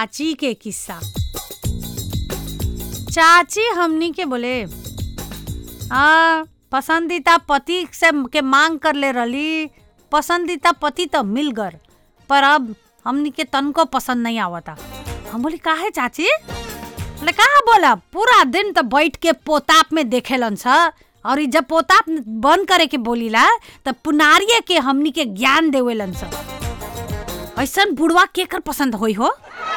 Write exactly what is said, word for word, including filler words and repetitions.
चाची के किस्सा। चाची हमनी के बोले हाँ पसंदीदा पति से के मांग कर ले रही, पसंदीदा पति तो मिल गए पर अब हमनी के तनको पसंद नहीं आवता। हम बोली काहे चाची? ले कहा बोला पूरा दिन तो बैठ के पोताप में देखेलन छ और जब पोताप बंद करे के बोलीला तब पुनारिये के हमनी के ज्ञान देवेलन छ। ऐसन बुढ़वा केकर पसंद होई हो?